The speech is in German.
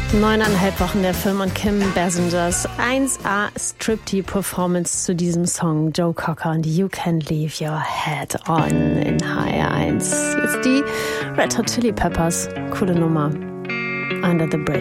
9,5 Wochen der Film und Kim Basingers 1A Striptease-Performance zu diesem Song Joe Cocker und You Can Leave Your Head On in HR1. Jetzt die Red Hot Chili Peppers. Coole Nummer. Under the Bridge.